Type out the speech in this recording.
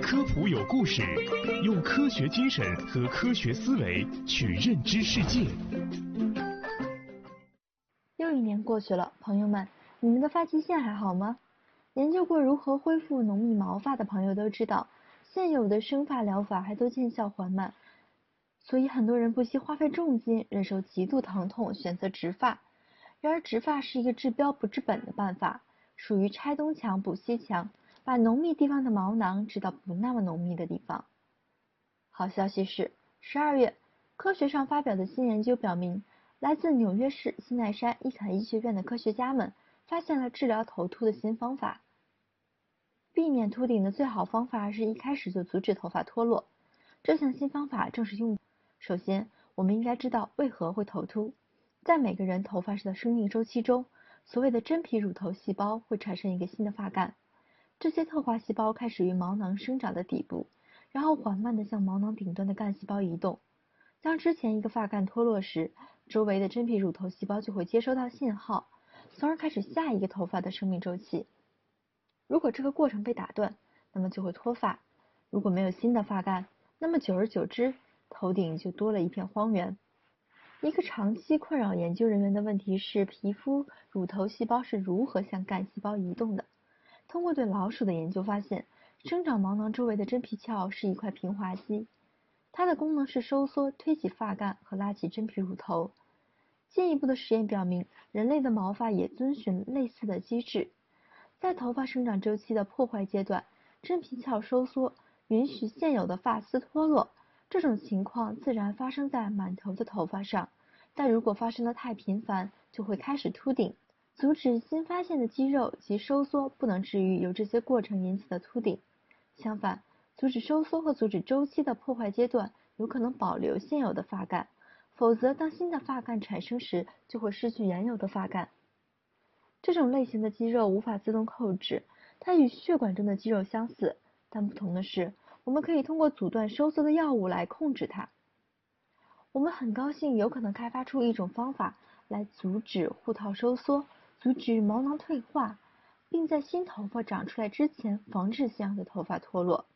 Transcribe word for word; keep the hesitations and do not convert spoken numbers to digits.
科普有故事，用科学精神和科学思维去认知世界。 又一年过去了，朋友们，你们的发际线还好吗？研究过如何恢复浓密毛发的朋友都知道，现有的生发疗法还都见效缓慢，所以很多人不惜花费重金，忍受极度疼痛，选择植发。然而植发是一个治标不治本的办法，属于拆东墙补西墙，把浓密地方的毛囊植到不那么浓密的地方。好消息是，十二月，科学上发表的新研究表明，来自纽约市西奈山伊肯医学院的科学家们发现了治疗头秃的新方法。避免秃顶的最好方法是一开始就阻止头发脱落。这项新方法正是用。首先，我们应该知道为何会头秃。在每个人头发的生命周期中，所谓的真皮乳头细胞会产生一个新的发干。这些特化细胞开始于毛囊生长的底部，然后缓慢地向毛囊顶端的干细胞移动。当之前一个发干脱落时，周围的真皮乳头细胞就会接收到信号，从而开始下一个头发的生命周期。如果这个过程被打断，那么就会脱发。如果没有新的发干，那么久而久之，头顶就多了一片荒原。一个长期困扰研究人员的问题是，皮肤乳头细胞是如何向干细胞移动的。通过对老鼠的研究发现，生长毛囊周围的真皮鞘是一块平滑肌，它的功能是收缩、推起发干和拉起真皮乳头。进一步的实验表明，人类的毛发也遵循类似的机制。在头发生长周期的破坏阶段，真皮鞘收缩，允许现有的发丝脱落。这种情况自然发生在满头的头发上，但如果发生的太频繁，就会开始秃顶。阻止新发现的肌肉及收缩不能治愈由这些过程引起的秃顶，相反，阻止收缩和阻止周期的破坏阶段有可能保留现有的发干，否则当新的发干产生时，就会失去原有的发干。这种类型的肌肉无法自动控制，它与血管中的肌肉相似，但不同的是，我们可以通过阻断收缩的药物来控制它。我们很高兴有可能开发出一种方法来阻止护套收缩，阻止毛囊退化，并在新头发长出来之前防止这样的头发脱落。